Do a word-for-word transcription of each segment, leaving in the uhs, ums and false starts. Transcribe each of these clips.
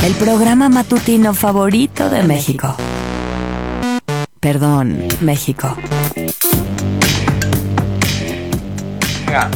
El programa matutino favorito de México. Perdón, México. Venga.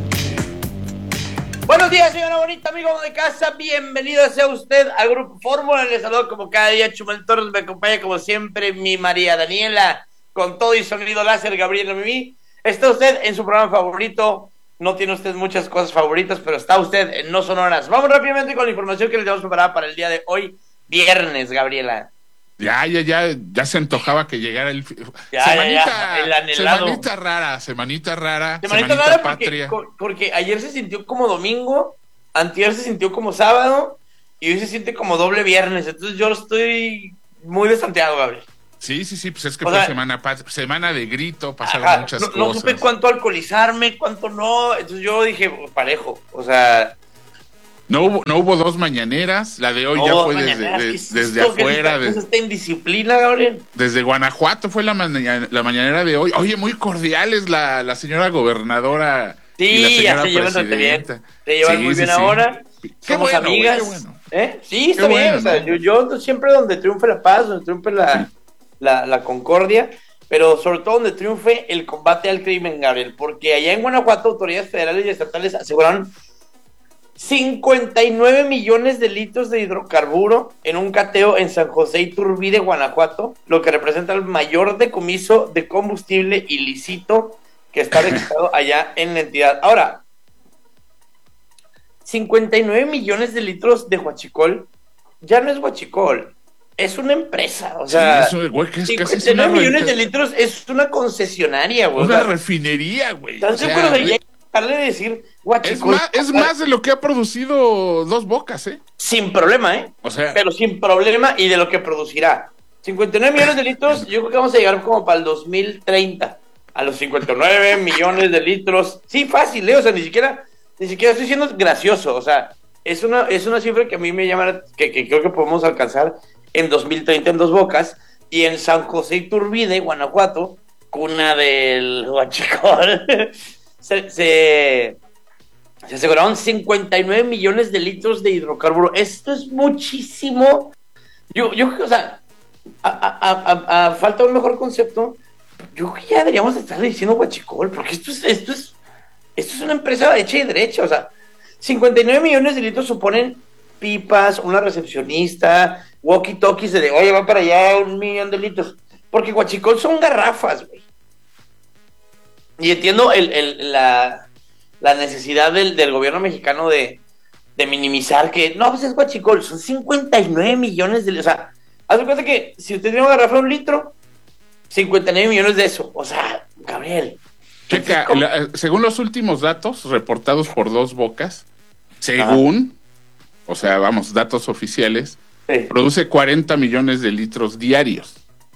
Buenos días, señora bonita, amigo de casa. Bienvenido sea usted al Grupo Fórmula. Les saludo como cada día, Chumel Torres. Me acompaña como siempre mi María Daniela, con todo y sonido láser, Gabriela Mimi. Está usted en su programa favorito. No tiene usted muchas cosas favoritas, pero está usted en No Sonoras. Vamos rápidamente con la información que les tenemos preparada para el día de hoy, viernes, Gabriela. Ya, ya, ya, ya se antojaba que llegara el... Ya, semanita, ya, ya, el anhelado. Semanita rara, semanita rara, Semanita, semanita rara patria. Porque, porque ayer se sintió como domingo, antier se sintió como sábado, y hoy se siente como doble viernes. Entonces yo estoy muy desanteado, Gabriel. Sí, sí, sí, pues es que O fue sea, semana pat- semana de grito, pasaron ajá, muchas no, cosas. no supe cuánto alcoholizarme, cuánto no. Entonces yo dije, parejo, o sea... No hubo, no hubo dos mañaneras, la de hoy no, ya fue mañana, desde, de- es desde esto, afuera. ¿Qué es de- esta indisciplina, Gabriel? desde Guanajuato fue la, maña- la mañanera de hoy. Oye, muy cordiales la, la señora gobernadora y la Sí, señora ya se llevan re bien. presidenta. Se llevan Sí, muy sí, bien sí. ahora. Qué Somos bueno, güey, amigas. qué bueno. ¿Eh? Sí, está Qué bien. bueno, O sea, ¿no? yo, yo siempre donde triunfe la paz, donde triunfe la, la, la concordia, pero sobre todo donde triunfe el combate al crimen, Gabriel. Porque allá en Guanajuato, autoridades federales y estatales aseguraron cincuenta y nueve millones de litros de hidrocarburo en un cateo en San José Iturbide, Guanajuato, lo que representa el mayor decomiso de combustible ilícito que está registrado allá en la entidad. Ahora, cincuenta y nueve millones de litros de huachicol ya no es huachicol, es una empresa. O sea, Sí, eso, güey, que es casi cincuenta y nueve una millones re- de litros es una concesionaria, güey. Una O sea, refinería, güey. ¿están O sea, seguros de ya dejarle de decir es huachicol? más, es más de lo que ha producido Dos Bocas, ¿eh? Sin problema, ¿eh? O sea, Pero sin problema y de lo que producirá. cincuenta y nueve millones de litros, yo creo que vamos a llegar como para el dos mil treinta a los cincuenta y nueve millones de litros. Sí, fácil, ¿eh? O sea, ni siquiera, ni siquiera estoy siendo gracioso. O sea, es una, es una cifra que a mí me llama, que, que creo que podemos alcanzar en dos mil treinta en Dos Bocas y en San José Iturbide, Guanajuato, cuna del huachicol. se, se, se aseguraron cincuenta y nueve millones de litros de hidrocarburo. Esto es muchísimo. Yo, yo, o sea, a, a, a, a falta de un mejor concepto, yo creo que ya deberíamos estar diciendo huachicol, porque esto es, esto es, esto es una empresa hecha y derecha. O sea, cincuenta y nueve millones de litros suponen pipas, una recepcionista, walkie-talkies de, oye, va para allá un millón de litros. Porque huachicol son garrafas, güey. Y entiendo el, el, la, la necesidad del, del gobierno mexicano de, de minimizar que, no, pues es huachicol, son cincuenta y nueve millones de litros. O sea, haz de cuenta que si usted tiene una garrafa de un litro, cincuenta y nueve millones de eso. O sea, Gabriel. checa, la- según los últimos datos reportados por Dos Bocas, según, o sea, vamos, datos oficiales, Sí. produce cuarenta millones de litros diarios.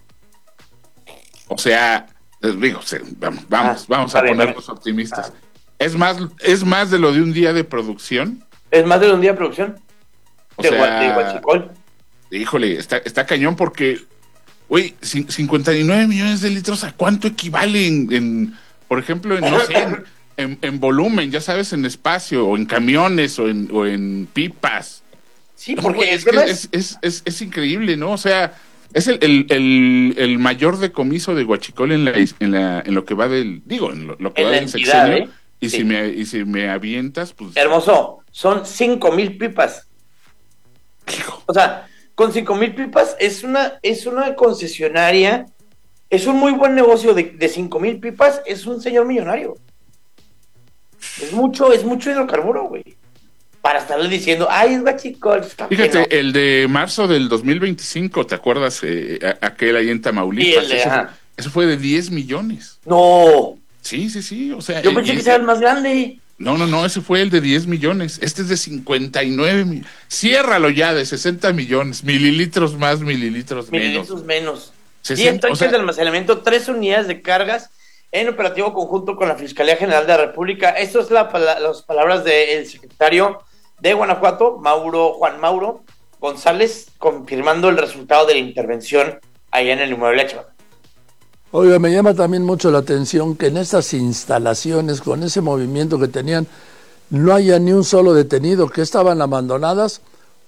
O sea, les digo, se- vamos, vamos, Ah, vamos está a bien, ponernos está bien. optimistas. Es más, es más de lo de un día de producción. Es más de un día de producción. O de, sea, gua- de huachicol. Híjole, está, está cañón porque, güey, cin- cincuenta y nueve millones de litros, ¿a cuánto equivale en, en, por ejemplo, en, no sé, en, en, en volumen, ya sabes, en espacio, o en camiones, o en, o en pipas? Sí, No, porque güey, el es, que tema es, es, es, es increíble, ¿no? O sea, es el, el, el, el mayor decomiso de huachicol en la, en la en lo que va del, digo, en lo, lo que En va la del entidad, sexenio. ¿eh? Y, Sí. si me, y si me avientas, pues... Hermoso, son cinco mil pipas. hijo, O sea, con cinco mil pipas es una, es una concesionaria, es un muy buen negocio de, de cinco mil pipas, es un señor millonario. Es mucho, es mucho hidrocarburo, güey. Para estarle diciendo, ay, es guachicol. Fíjate, el de marzo del dos mil veinticinco, ¿te acuerdas? Eh, a- aquel ahí en Tamaulipas. Sí, el de- eso, ajá. eso fue de diez millones. No, Sí, sí, sí. O sea, yo eh, pensé que eh, sea el más grande. no, no, no, ese fue el de diez millones. Este es de cincuenta y nueve millones. Ciérralo ya, de sesenta millones. Mililitros más, mililitros menos. Mililitros menos. sesenta, diez tanques o sea, de almacenamiento, tres unidades de cargas en operativo conjunto con la Fiscalía General de la República. Esto es la, las palabras del secretario de Guanajuato, Mauro, Juan Mauro González, confirmando el resultado de la intervención allá en el inmueble H. Oiga, me llama también mucho la atención que en estas instalaciones, con ese movimiento que tenían, no haya ni un solo detenido, que estaban abandonadas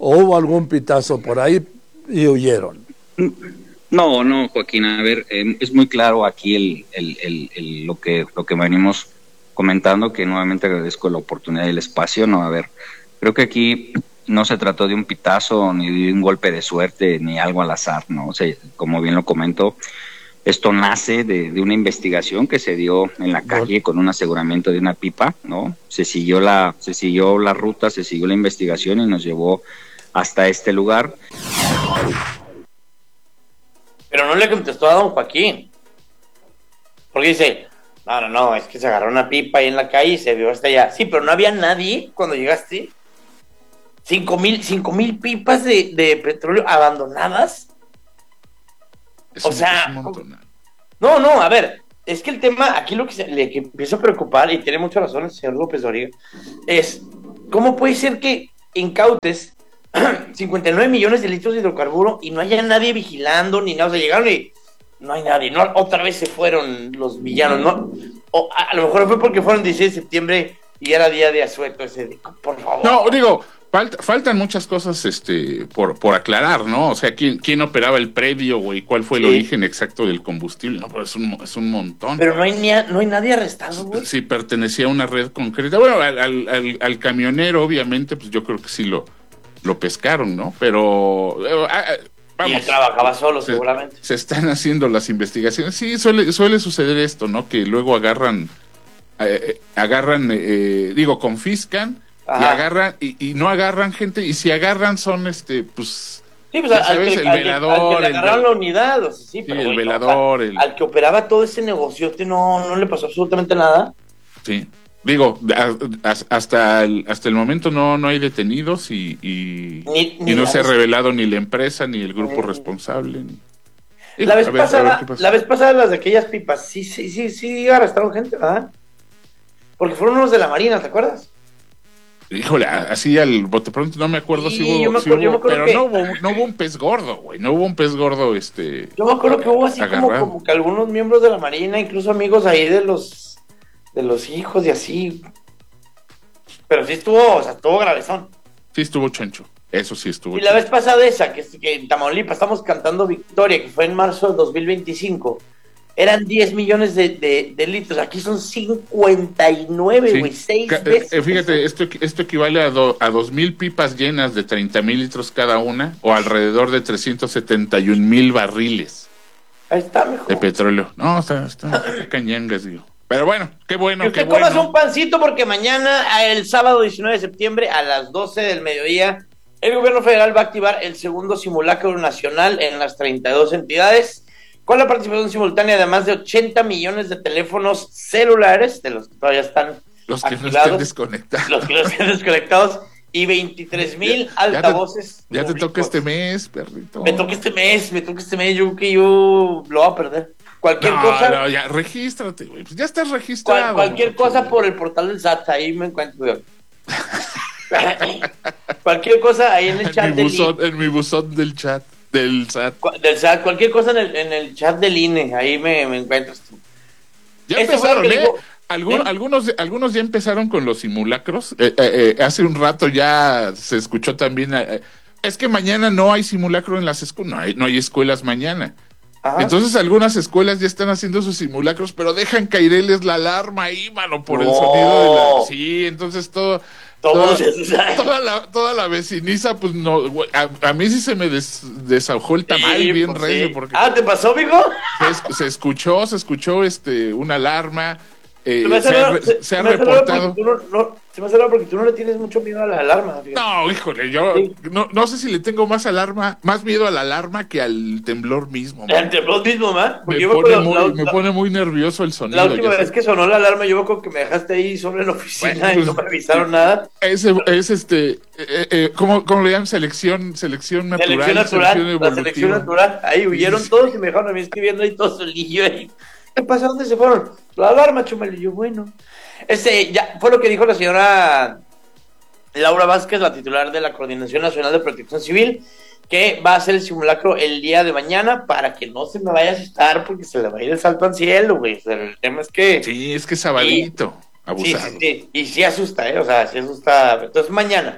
¿O hubo algún pitazo por ahí y huyeron? No, no, Joaquín, a ver, eh, es muy claro aquí el, el, el, el, lo que lo que venimos comentando, que nuevamente agradezco la oportunidad y el espacio. No, a ver, creo que aquí no se trató de un pitazo, ni de un golpe de suerte, ni algo al azar, ¿no? O sea, como bien lo comento, esto nace de, de una investigación que se dio en la calle con un aseguramiento de una pipa, ¿no? Se siguió la, se siguió la ruta, se siguió la investigación y nos llevó hasta este lugar. Pero no le contestó a don Joaquín. Porque dice, no, no, no, es que se agarró una pipa ahí en la calle y se vio hasta allá. Sí, pero no había nadie cuando llegaste. Cinco mil, cinco mil pipas de, de petróleo abandonadas. Es O un- sea, es un montón. no, no, a ver, es que el tema, aquí lo que, se, le que empieza a preocupar, y tiene mucha razón el señor López Doriga, es, ¿cómo puede ser que incautes cincuenta y nueve millones de litros de hidrocarburo y no haya nadie vigilando ni nada? O sea, llegaron y no hay nadie, no, otra vez se fueron los villanos, ¿no? O a, a lo mejor fue porque fueron dieciséis de septiembre y era día de asueto ese, de, por favor. No, digo, falta, faltan muchas cosas este por, por aclarar, ¿no? O sea, ¿quién, quién operaba el predio, güey? ¿Cuál fue el Sí. origen exacto del combustible? No, pero es un, es un montón. Pero no hay, ni a- no hay nadie arrestado, güey. Si pertenecía a una red concreta. Bueno, al, al, al- al camionero, obviamente, pues yo creo que sí lo, lo pescaron, ¿no? Pero, eh, ah, ah, Y vamos. él trabajaba solo, se, seguramente. se están haciendo las investigaciones. Sí, suele, suele suceder esto, ¿no? Que luego agarran, eh, eh, agarran, eh, digo, confiscan y Ajá. agarran, y, y no agarran gente, y si agarran son, este, pues, Sí, pues ya al, sabes, que, el al que- velador, al que le el agarraron vel- la unidad, o sea, sí, sí, pero el güey, no, velador, o sea, el- al que operaba todo ese negociote no, no le pasó absolutamente nada. sí. Digo, a- a- hasta el, hasta el momento no, no hay detenidos y, y, Ni- y ni no la se ha vez- revelado ni la empresa ni el grupo Mm. responsable. Ni... La vez A ver, a ver pasada, qué pasa. la vez pasada las de aquellas pipas, sí, sí, sí, sí arrestaron gente, ¿verdad? Porque fueron unos de la Marina, ¿te acuerdas? Híjole, a- así al bote pronto no me acuerdo Sí, si hubo, yo me si acuerdo- yo hubo- me acuerdo pero que- no hubo, no hubo un pez gordo, güey, no hubo un pez gordo, este, Yo me acuerdo que hubo así como, Agarrado. como que algunos miembros de la Marina, incluso amigos ahí de los de los hijos y así. Pero sí estuvo, o sea, estuvo gravezón. sí estuvo choncho, eso sí estuvo Y la vez choncho. pasada esa, que, que en Tamaulipas estamos cantando Victoria, que fue en marzo de dos mil veinticinco, eran diez millones de, de, de litros. Aquí son cincuenta y nueve, Sí. güey, seis Ca- eh, veces. eh, fíjate, esto, esto equivale a, do- a dos mil pipas llenas de treinta mil litros cada una, o alrededor de trescientos setenta y un mil barriles Ahí está, mijo. de petróleo. No, está, está, está cañangas, digo. Pero bueno, qué bueno, Que qué usted comas bueno. un pancito porque mañana, el sábado diecinueve de septiembre, a las doce del mediodía, el gobierno federal va a activar el segundo simulacro nacional en las treinta y dos entidades, con la participación simultánea de más de ochenta millones de teléfonos celulares, de los que todavía están Los que no activados, estén desconectados. los que no estén desconectados, y veintitrés mil Ya- ya te- altavoces. Ya te públicos. toca este mes, perrito. Me toca este mes, me toca este mes, yo creo que yo lo voy a perder. Cualquier No, cosa... no, ya, regístrate, güey. Pues ya estás Cual- registrado. cualquier muchacho. cosa por el portal del S A T, ahí me encuentro. Yo. Cualquier cosa ahí en el chat En mi, del, buzón, I- en mi buzón del chat, del S A T. cu- del S A T, cualquier cosa en el, en el chat del I N E, ahí me, me encuentras tú. Ya Esto fue lo empezaron, que ¿eh? dijo- Algun- ¿Sí? algunos, algunos ya empezaron con los simulacros. Eh, eh, eh, hace un rato ya se escuchó también. eh, es que mañana no hay simulacro en las escuelas. No hay, no hay escuelas mañana. Ajá. Entonces algunas escuelas ya están haciendo sus simulacros, pero dejan caerles la alarma ahí, mano, por el No. sonido de la... Sí, entonces todo... Todos toda, esos- toda la, toda la veciniza, pues no... güey, A, a mí sí se me des, desahogó el tamal Sí, bien pues, recio, sí. porque Ah, ¿te pasó, mijo? se, es- se escuchó, se escuchó este una alarma, eh, Se me hace se, ha, raro- re- se- se ha se me hace raro porque reportado... tú no- no- Se me hace raro porque tú no le tienes mucho miedo a la alarma. fíjate. No, híjole, yo Sí. no, no sé si le tengo más alarma, más miedo a la alarma que al temblor mismo. man. El temblor mismo, ¿ma? Me, Porque yo me pone acuerdo muy, la- me la- pone muy nervioso el sonido. La última ya vez sé. que sonó la alarma, yo me acuerdo que me dejaste ahí solo en la oficina Bueno, y no pues, me avisaron nada. Ese, es este, eh, eh, ¿cómo, ¿cómo le llaman? Selección, selección natural. Selección natural, la evolutiva. selección natural. Ahí huyeron todos y me dejaron a mí escribiendo ahí todo solillo ahí. ¿Qué pasa? ¿Dónde se fueron? La alarma, Chumel. Y yo, bueno. Este, ya fue lo que dijo la señora Laura Vázquez, la titular de la Coordinación Nacional de Protección Civil, que va a hacer el simulacro el día de mañana para que no se me vaya a asustar porque se le va a ir el salto al cielo, güey. O sea, el tema es que... Sí, es que es sabadito, Sí, abusado. sí, sí. Y sí asusta, ¿eh? O sea, sí asusta. Entonces mañana,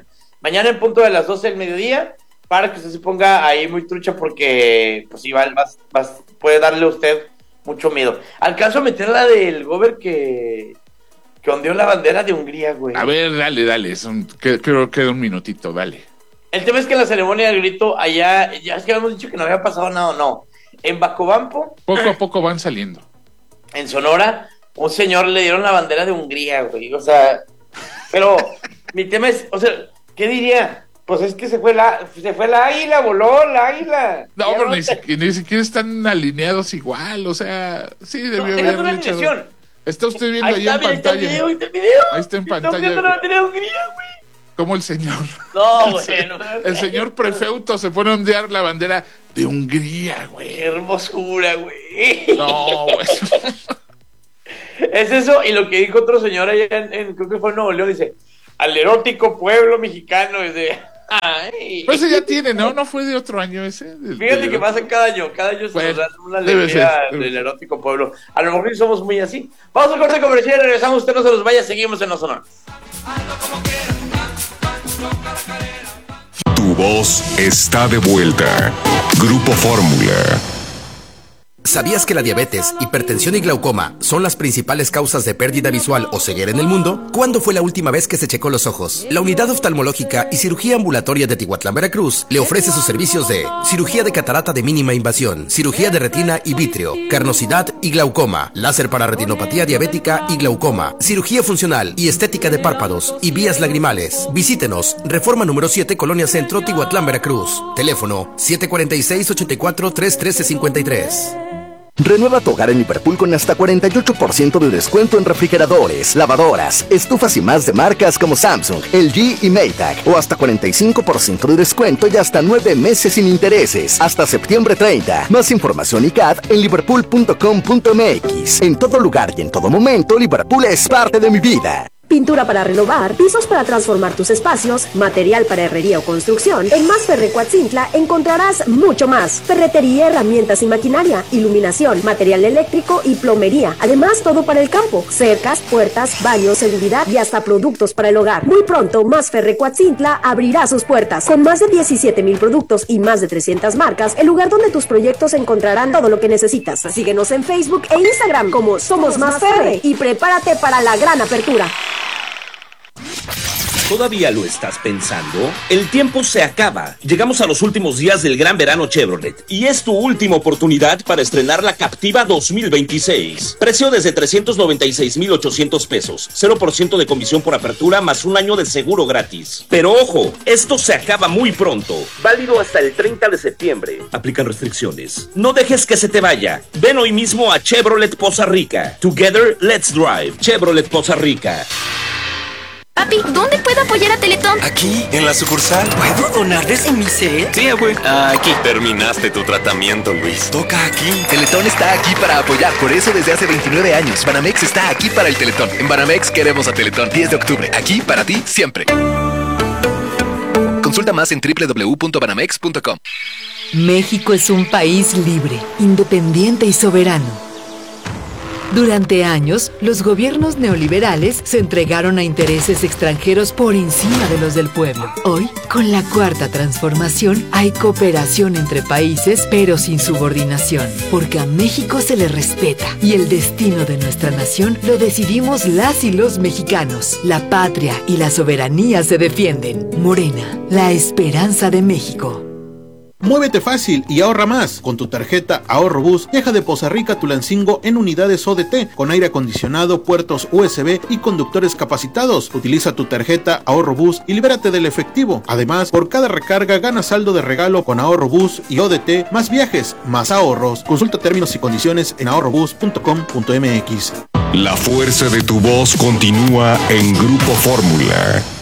mañana en punto de las doce del mediodía, para que usted se ponga ahí muy trucha, porque pues igual vas, vas, puede darle a usted mucho miedo. Alcanzo a meter la del Gober que, que ondeó la bandera de Hungría, güey. A ver, dale, dale, es un, que, creo que queda un minutito, dale. El tema es que en la ceremonia del grito allá, ya es que habíamos dicho que no había pasado nada, no. En Bacobampo, Poco a poco van saliendo. en Sonora, un señor le dieron la bandera de Hungría, güey, o sea, pero mi tema es, o sea, ¿qué diría? Pues es que se fue la, se fue la águila, voló la águila. No, Ya pero no ni, te- si- ni siquiera están alineados igual, o sea, sí No, debió déjate una haber dicho. alineación. Está usted viendo Ahí ahí está, en mira, ahí está el pantalla. video, ahí está el video. Ahí está en Estamos pantalla. viendo la bandera de Hungría, güey. Como el señor. No, el, güey, se- no, el señor prefeuto se pone a ondear la bandera de Hungría, güey. Qué hermosura, güey. No, güey. Es eso, y lo que dijo otro señor allá en, en- creo que fue en Nuevo León, dice, al erótico pueblo mexicano, dice, ay. Pues ese ya tiene, ¿no? ¿No fue de otro año ese? De- Fíjate de- que pasa cada año, cada año se Bueno, nos da una debe alegría ser, debe del ser. erótico pueblo. A lo mejor sí somos muy así. Vamos a corte comercial y regresamos, usted no se nos vaya, seguimos en los sonoros. Tu voz está de vuelta. Grupo Fórmula. ¿Sabías que la diabetes, hipertensión y glaucoma son las principales causas de pérdida visual o ceguera en el mundo? ¿Cuándo fue la última vez que se checó los ojos? La Unidad Oftalmológica y Cirugía Ambulatoria de Tihuatlán, Veracruz, le ofrece sus servicios de cirugía de catarata de mínima invasión, cirugía de retina y vítreo, carnosidad y glaucoma, láser para retinopatía diabética y glaucoma, cirugía funcional y estética de párpados y vías lagrimales. Visítenos, Reforma número siete, Colonia Centro, Tihuatlán, Veracruz. Teléfono siete cuatro seis, ocho cuatro, tres uno tres cinco tres. Renueva tu hogar en Liverpool con hasta cuarenta y ocho por ciento de descuento en refrigeradores, lavadoras, estufas y más de marcas como Samsung, L G y Maytag. O hasta cuarenta y cinco por ciento de descuento y hasta nueve meses sin intereses. Hasta septiembre treinta. Más información y C A D en liverpool punto com punto m x. En todo lugar y en todo momento, Liverpool es parte de mi vida. Pintura para renovar, pisos para transformar tus espacios, material para herrería o construcción. En Más Ferre Coatzintla encontrarás mucho más. Ferretería, herramientas y maquinaria, iluminación, material eléctrico y plomería. Además, todo para el campo. Cercas, puertas, baños, seguridad y hasta productos para el hogar. Muy pronto, Más Ferre Coatzintla abrirá sus puertas. Con más de diecisiete mil productos y más de trescientas marcas, el lugar donde tus proyectos encontrarán todo lo que necesitas. Síguenos en Facebook e Instagram como Somos Más Ferre y prepárate para la gran apertura. ¿Todavía lo estás pensando? El tiempo se acaba. Llegamos a los últimos días del gran verano Chevrolet y es tu última oportunidad para estrenar la Captiva dos mil veintiséis. Precio desde trescientos noventa y seis mil ochocientos pesos. cero por ciento de comisión por apertura más un año de seguro gratis. Pero ojo, esto se acaba muy pronto. Válido hasta el treinta de septiembre. Aplican restricciones. No dejes que se te vaya. Ven hoy mismo a Chevrolet Poza Rica. Together, let's drive. Chevrolet Poza Rica. Papi, ¿dónde puedo apoyar a Teletón? Aquí, en la sucursal. ¿Puedo donar desde mi set? Sí, abue. Aquí. Terminaste tu tratamiento, Luis. Toca aquí. Teletón está aquí para apoyar. Por eso desde hace veintinueve años, Banamex está aquí para el Teletón. En Banamex queremos a Teletón. diez de octubre. Aquí para ti, siempre. Consulta más en doble u doble u doble u punto banamex punto com. México es un país libre, independiente y soberano. Durante años, los gobiernos neoliberales se entregaron a intereses extranjeros por encima de los del pueblo. Hoy, con la cuarta transformación, hay cooperación entre países, pero sin subordinación, porque a México se le respeta y el destino de nuestra nación lo decidimos las y los mexicanos. La patria y la soberanía se defienden. Morena, la esperanza de México. Muévete fácil y ahorra más. Con tu tarjeta Ahorro Bus, viaja de Poza Rica a Tulancingo en unidades O D T, con aire acondicionado, puertos U S B y conductores capacitados. Utiliza tu tarjeta Ahorro Bus y libérate del efectivo. Además, por cada recarga gana saldo de regalo con Ahorro Bus y O D T, más viajes, más ahorros. Consulta términos y condiciones en ahorro bus punto com punto m x. La fuerza de tu voz continúa en Grupo Fórmula.